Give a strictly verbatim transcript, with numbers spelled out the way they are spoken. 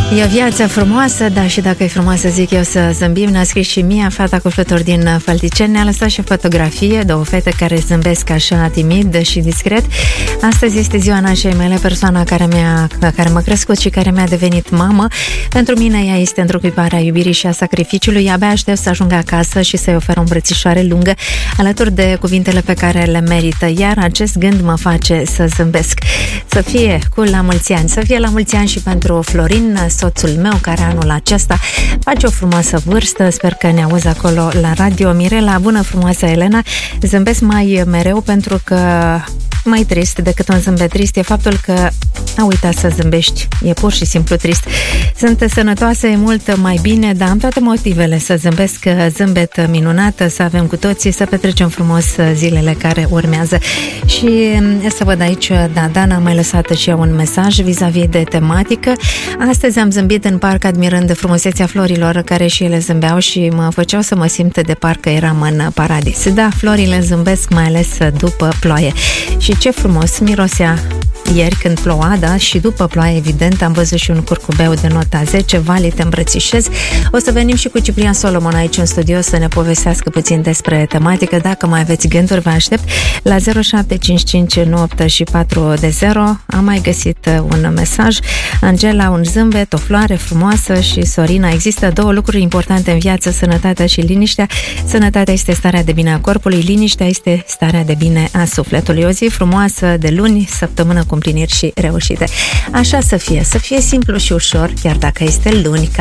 E o viață frumoasă, dar și dacă e frumoasă, zic eu, să zâmbim. Ne-a scris și Mia, fata cu fluturi din Fălticeni. Ne-a lăsat și o fotografie, două fete care zâmbesc așa timid și discret. Astăzi este ziua nașei mele, persoana care, mi-a, care m-a crescut și care mi-a devenit mamă. Pentru mine ea este întruchiparea iubirii și a sacrificiului. Abia aștept să ajung acasă și să-i ofer o îmbrățișoare lungă alături de cuvintele pe care le merită. Iar acest gând mă face să zâmbesc. Să fie cu la mulți ani, să fie la mulți ani și pentru Florin, soțul meu, care anul acesta face o frumoasă vârstă. Sper că ne auzi acolo la radio. Mirela, bună frumoasă Elena, zâmbesc mai mereu pentru că mai trist decât un zâmbet trist e faptul că a uitat să zâmbești. E pur și simplu trist. Sunt sănătoasă, e mult mai bine, dar am toate motivele să zâmbesc. Zâmbet minunat, să avem cu toții, să petrecem frumos zilele care urmează. Și să văd aici, da, Dana a mai lăsat și eu un mesaj vis-a-vis de tematică. Astăzi am zâmbit în parc admirând frumusețea florilor care și ele zâmbeau și mă făceau să mă simt de parcă eram în paradis. Da, florile zâmbesc mai ales după ploaie. Și ce frumos mirosea ieri când ploua, da, și după ploaie, evident, am văzut și un curcubeu de nota zece, Vali, te îmbrățișez. O să venim și cu Ciprian Solomon aici în studio să ne povestească puțin despre tematică. Dacă mai aveți gânduri, vă aștept la zero șapte cinci cinci nouă opt și patru de zero. Am mai găsit un mesaj. Angela, un zâmbet, o floare frumoasă. Și Sorina, există două lucruri importante în viață, sănătatea și liniștea. Sănătatea este starea de bine a corpului, liniștea este starea de bine a sufletului. O zi frumoasă de luni, săptămână cu împliniri și reușite. Așa să fie, să fie simplu și ușor, chiar dacă este luni.